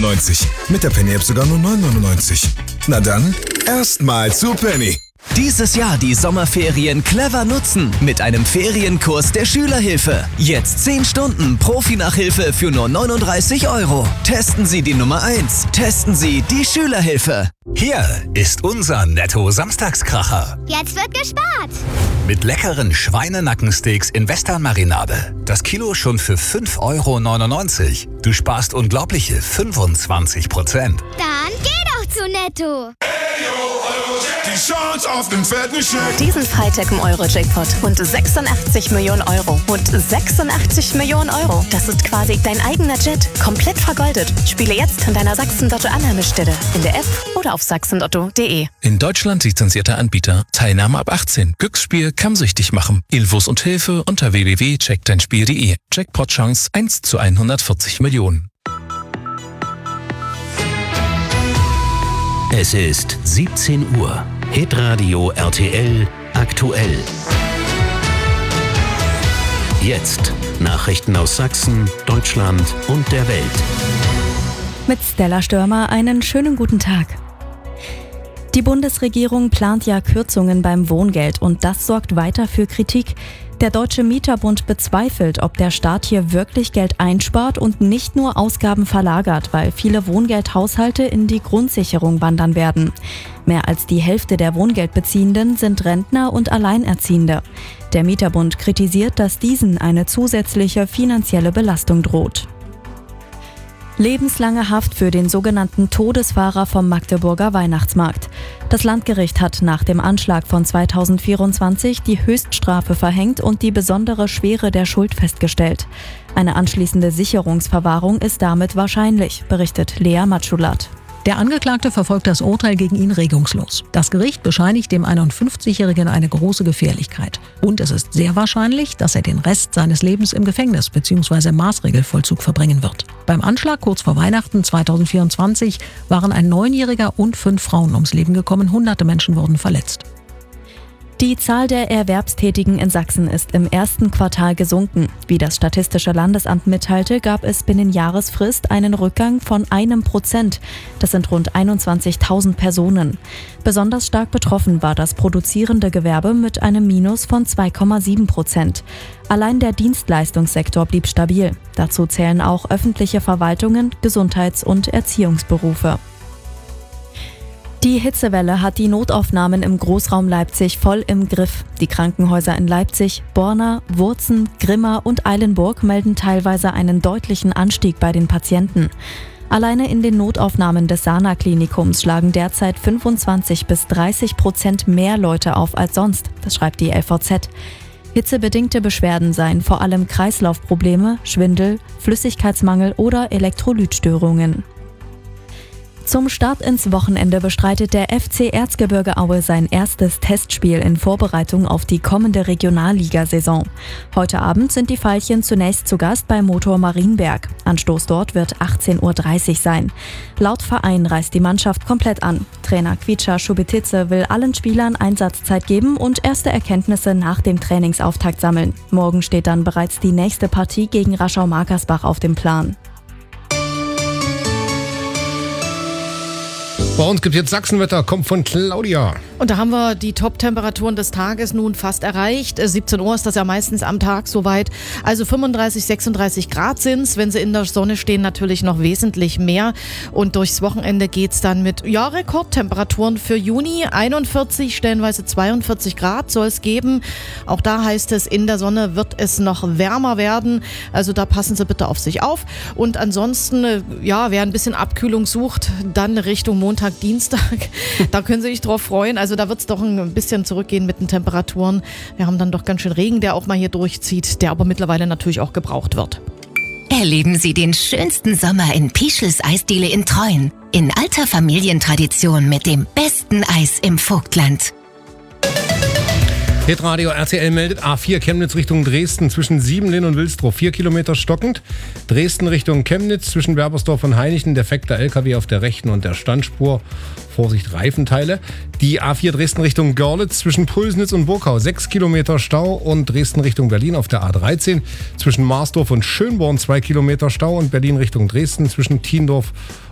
9,99. Mit der Penny-App sogar nur 9,99. Na dann, erstmal zu Penny. Dieses Jahr die Sommerferien clever nutzen mit einem Ferienkurs der Schülerhilfe. Jetzt 10 Stunden Profi-Nachhilfe für nur 39 €. Testen Sie die Nummer 1. Testen Sie die Schülerhilfe. Hier ist unser Netto-Samstagskracher. Jetzt wird gespart. Mit leckeren Schweinenackensteaks in Western-Marinade. Das Kilo schon für 5,99 €. Du sparst unglaubliche 25%. Dann geh doch zu Netto. Die Chance auf den fetten Scheck. Diesen Freitag im Euro-Jackpot. Und 86 Millionen €. Und 86 Millionen €. Das ist quasi dein eigener Jet. Komplett vergoldet. Spiele jetzt an deiner Sachsen-Lotto-Annahmestelle. In der App oder auf sachsenlotto.de. In Deutschland lizenzierter Anbieter. Teilnahme ab 18. Glücksspiel kann süchtig machen. Infos und Hilfe unter www.checkdeinspiel.de. Jackpot-Chance 1 zu 140 Millionen. Es ist 17 Uhr. Hitradio RTL aktuell. Jetzt Nachrichten aus Sachsen, Deutschland und der Welt. Mit Stella Störmer einen schönen guten Tag. Die Bundesregierung plant ja Kürzungen beim Wohngeld und das sorgt weiter für Kritik. Der Deutsche Mieterbund bezweifelt, ob der Staat hier wirklich Geld einspart und nicht nur Ausgaben verlagert, weil viele Wohngeldhaushalte in die Grundsicherung wandern werden. Mehr als die Hälfte der Wohngeldbeziehenden sind Rentner und Alleinerziehende. Der Mieterbund kritisiert, dass diesen eine zusätzliche finanzielle Belastung droht. Lebenslange Haft für den sogenannten Todesfahrer vom Magdeburger Weihnachtsmarkt. Das Landgericht hat nach dem Anschlag von 2024 die Höchststrafe verhängt und die besondere Schwere der Schuld festgestellt. Eine anschließende Sicherungsverwahrung ist damit wahrscheinlich, berichtet Lea Matschulat. Der Angeklagte verfolgt das Urteil gegen ihn regungslos. Das Gericht bescheinigt dem 51-Jährigen eine große Gefährlichkeit. Und es ist sehr wahrscheinlich, dass er den Rest seines Lebens im Gefängnis bzw. im Maßregelvollzug verbringen wird. Beim Anschlag kurz vor Weihnachten 2024 waren ein 9-Jähriger und 5 Frauen ums Leben gekommen. Hunderte Menschen wurden verletzt. Die Zahl der Erwerbstätigen in Sachsen ist im ersten Quartal gesunken. Wie das Statistische Landesamt mitteilte, gab es binnen Jahresfrist einen Rückgang von 1%. Das sind rund 21.000 Personen. Besonders stark betroffen war das produzierende Gewerbe mit einem Minus von 2,7%. Allein der Dienstleistungssektor blieb stabil. Dazu zählen auch öffentliche Verwaltungen, Gesundheits- und Erziehungsberufe. Die Hitzewelle hat die Notaufnahmen im Großraum Leipzig voll im Griff. Die Krankenhäuser in Leipzig, Borna, Wurzen, Grimma und Eilenburg melden teilweise einen deutlichen Anstieg bei den Patienten. Alleine in den Notaufnahmen des Sana-Klinikums schlagen derzeit 25-30% mehr Leute auf als sonst, das schreibt die LVZ. Hitzebedingte Beschwerden seien vor allem Kreislaufprobleme, Schwindel, Flüssigkeitsmangel oder Elektrolytstörungen. Zum Start ins Wochenende bestreitet der FC Erzgebirge Aue sein erstes Testspiel in Vorbereitung auf die kommende Regionalligasaison. Heute Abend sind die Veilchen zunächst zu Gast bei Motor Marienberg. Anstoß dort wird 18:30 Uhr sein. Laut Verein reist die Mannschaft komplett an. Trainer Kvica Schubitice will allen Spielern Einsatzzeit geben und erste Erkenntnisse nach dem Trainingsauftakt sammeln. Morgen steht dann bereits die nächste Partie gegen Raschau-Markersbach auf dem Plan. Bei uns gibt es jetzt Sachsenwetter, kommt von Claudia. Und da haben wir die Top-Temperaturen des Tages nun fast erreicht. 17 Uhr ist das ja meistens am Tag soweit. Also 35, 36 Grad sind es. Wenn sie in der Sonne stehen, natürlich noch wesentlich mehr. Und durchs Wochenende geht es dann mit Rekordtemperaturen für Juni. 41, stellenweise 42 Grad soll es geben. Auch da heißt es, in der Sonne wird es noch wärmer werden. Also da passen Sie bitte auf sich auf. Und ansonsten, wer ein bisschen Abkühlung sucht, dann Richtung Montag, Dienstag. Da können Sie sich drauf freuen. Also da wird es doch ein bisschen zurückgehen mit den Temperaturen. Wir haben dann doch ganz schön Regen, der auch mal hier durchzieht, der aber mittlerweile natürlich auch gebraucht wird. Erleben Sie den schönsten Sommer in Pischels Eisdiele in Treuen. In alter Familientradition mit dem besten Eis im Vogtland. Hitradio RTL meldet A4 Chemnitz Richtung Dresden zwischen Siebenlin und Wilstrow 4 Kilometer stockend. Dresden Richtung Chemnitz zwischen Werbersdorf und Heinichen defekter LKW auf der rechten und der Standspur. Vorsicht, Reifenteile. Die A4 Dresden Richtung Görlitz zwischen Pulsnitz und Burkau 6 Kilometer Stau und Dresden Richtung Berlin auf der A13 zwischen Marsdorf und Schönborn 2 Kilometer Stau und Berlin Richtung Dresden zwischen Tiendorf